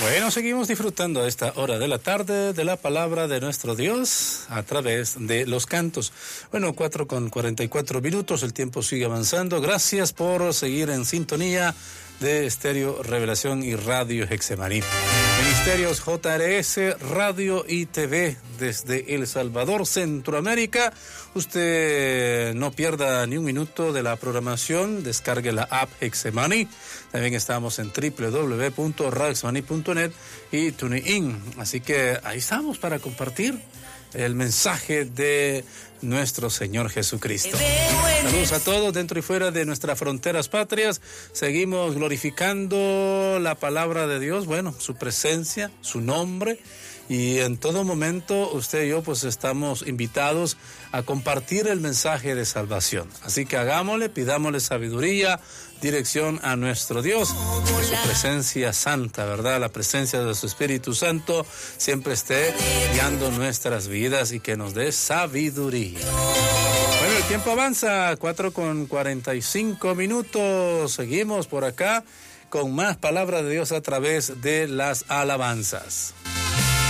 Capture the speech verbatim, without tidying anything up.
Bueno, seguimos disfrutando a esta hora de la tarde de la palabra de nuestro Dios a través de los cantos. Bueno, cuatro con cuarenta y cuatro minutos, el tiempo sigue avanzando. Gracias por seguir en sintonía de Estéreo Revelación y Radio Hexemaní. Ministerios J R S, Radio y T V desde El Salvador, Centroamérica. Usted no pierda ni un minuto de la programación, descargue la app Hexemaní. También estamos en doble u doble u doble u punto radio hexemaní punto net y TuneIn. Así que ahí estamos para compartir el mensaje de nuestro Señor Jesucristo. Saludos a todos dentro y fuera de nuestras fronteras patrias. Seguimos glorificando la palabra de Dios, bueno, su presencia, su nombre. Y en todo momento usted y yo pues estamos invitados a compartir el mensaje de salvación. Así que hagámosle, pidámosle sabiduría, dirección a nuestro Dios, que su presencia santa, ¿verdad? La presencia de su Espíritu Santo siempre esté guiando nuestras vidas y que nos dé sabiduría. Bueno, el tiempo avanza, cuatro con cuarenta y cinco minutos. Seguimos por acá con más palabra de Dios a través de las alabanzas.